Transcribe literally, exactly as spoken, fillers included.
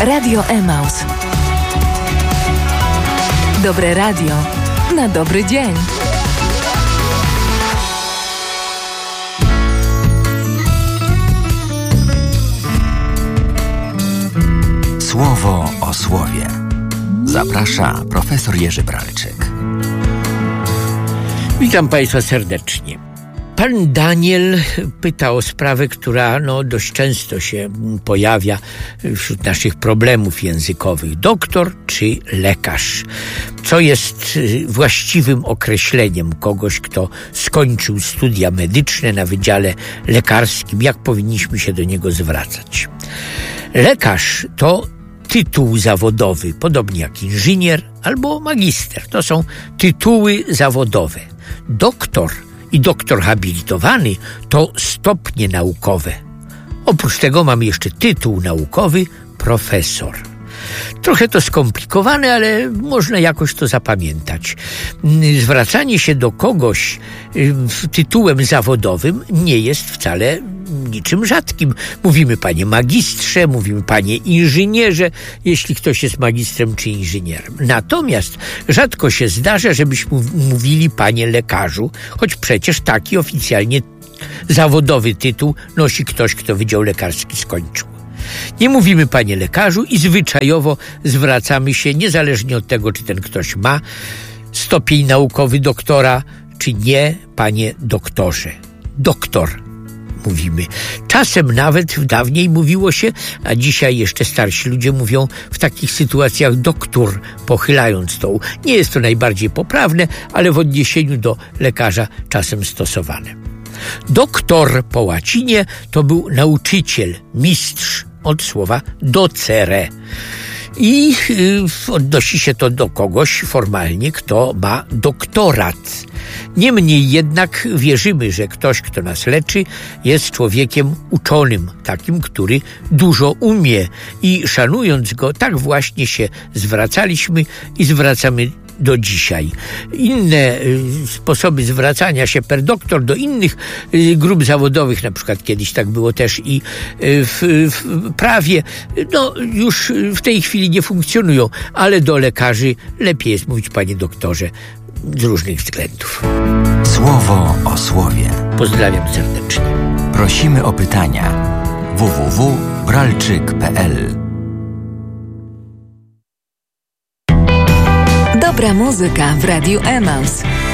Radio Emaus. Dobre radio na dobry dzień. Słowo o słowie. Zaprasza profesor Jerzy Bralczyk. Witam Państwa serdecznie. Pan Daniel pyta o sprawę, która no, dość często się pojawia wśród naszych problemów językowych. Doktor czy lekarz? Co jest właściwym określeniem kogoś, kto skończył studia medyczne na Wydziale Lekarskim? Jak powinniśmy się do niego zwracać? Lekarz to tytuł zawodowy, podobnie jak inżynier albo magister. To są tytuły zawodowe. Doktor i doktor habilitowany to stopnie naukowe. Oprócz tego mamy jeszcze tytuł naukowy profesor. Trochę to skomplikowane, ale można jakoś to zapamiętać. Zwracanie się do kogoś tytułem zawodowym nie jest wcale niczym rzadkim. Mówimy panie magistrze, mówimy panie inżynierze, jeśli ktoś jest magistrem czy inżynierem. Natomiast rzadko się zdarza, żebyśmy mówili panie lekarzu, choć przecież taki oficjalnie zawodowy tytuł nosi ktoś, kto Wydział Lekarski skończył. Nie mówimy panie lekarzu i zwyczajowo zwracamy się niezależnie od tego, czy ten ktoś ma stopień naukowy doktora, czy nie, panie doktorze. Doktor mówimy. Czasem nawet dawniej mówiło się, a dzisiaj jeszcze starsi ludzie mówią w takich sytuacjach doktor, pochylając to. Nie jest to najbardziej poprawne, ale w odniesieniu do lekarza czasem stosowane. Doktor po łacinie to był nauczyciel, mistrz, od słowa docere. I y, odnosi się to do kogoś formalnie, kto ma doktorat. Niemniej jednak wierzymy, że ktoś, kto nas leczy, jest człowiekiem uczonym, takim, który dużo umie. I szanując go, tak właśnie się zwracaliśmy i zwracamy do dzisiaj. Inne y, sposoby zwracania się per doktor do innych y, grup zawodowych, na przykład kiedyś tak było też i y, w, w prawie, no już w tej chwili nie funkcjonują, ale do lekarzy lepiej jest mówić panie doktorze z różnych względów. Słowo o słowie. Pozdrawiam serdecznie. Prosimy o pytania. w w w kropka bralczyk kropka p l Dobra muzyka w Radiu Emaus.